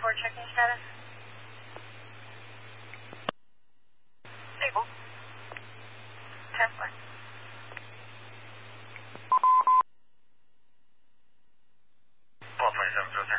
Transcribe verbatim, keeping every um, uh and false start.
four checking status. Stable. ten four. Ball twenty-seven, zero ten.